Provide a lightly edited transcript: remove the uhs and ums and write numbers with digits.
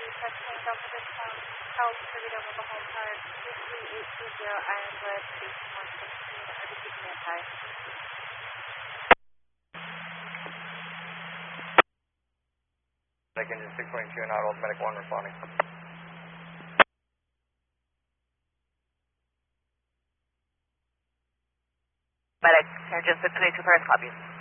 testing Delta Discount, Health, Toledo Mobile Home Park, 23820 Ironwood, Station 116, RBC standby. Engine 622 and Auto Medic 1 responding. Medic, Engine 622 Paris, copy.